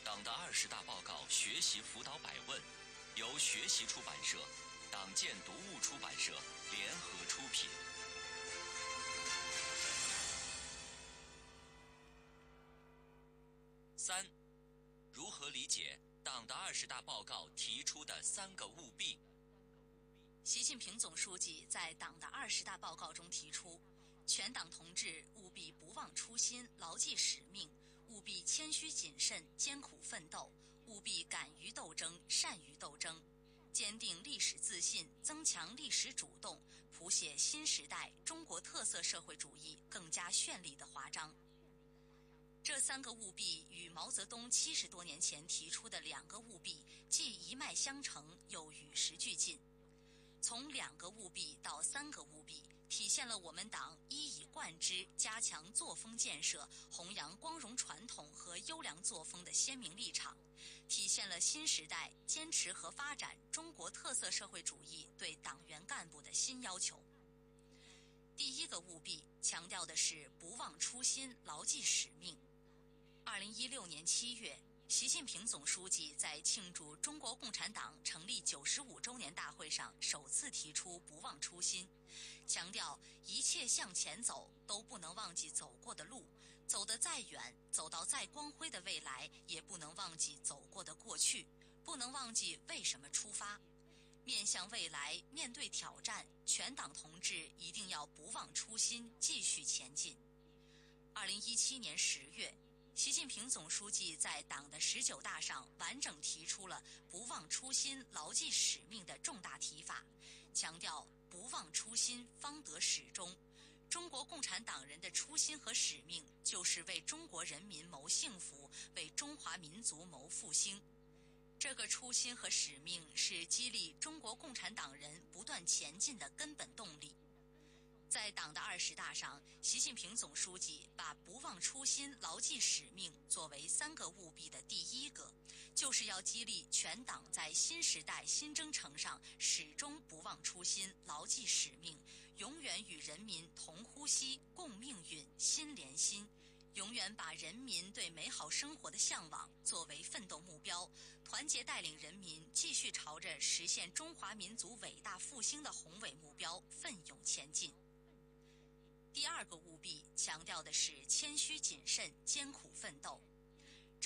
党的20大报告学习辅导百问，由学习出版社、党建读物出版社联合出品。3. 如何理解党的20大报告提出的3个务必？ 习近平总书记在党的20大报告中提出，全党同志务必不忘初心，牢记使命，务必谦虚谨慎，艰苦奋斗，务必敢于斗争，善于斗争，坚定历史自信，增强历史主动，谱写新时代中国特色社会主义更加绚丽的华章。这3个务必与毛泽东70多年前提出的2个务必既一脉相承，又与时俱进。从2个务必到3个务必，体现了我们党一以贯之加强作风建设、弘扬光荣传统和优良作风的鲜明立场，体现了新时代坚持和发展中国特色社会主义对党员干部的新要求。第1个务必强调的是不忘初心，牢记使命。2016年7月，习近平总书记在庆祝中国共产党成立95周年大会上首次提出不忘初心，强调一切向前走都不能忘记走过的路，走得再远，走到再光辉的未来，也不能忘记走过的过去，不能忘记为什么出发。面向未来，面对挑战，全党同志一定要不忘初心，继续前进。2017年10月，习近平总书记在党的19大上完整提出了不忘初心，牢记使命的重大提法，强调不忘初心，方得始终。中国共产党人的初心和使命就是为中国人民谋幸福，为中华民族谋复兴。这个初心和使命是激励中国共产党人不断前进的根本动力。在党的20大上，习近平总书记把不忘初心，牢记使命作为3个务必的第1个，就是要激励全党在新时代新征程上始终不忘初心，牢记使命，永远与人民同呼吸、共命运、心连心，永远把人民对美好生活的向往作为奋斗目标，团结带领人民继续朝着实现中华民族伟大复兴的宏伟目标奋勇前进。第2个务必强调的是谦虚谨慎，艰苦奋斗。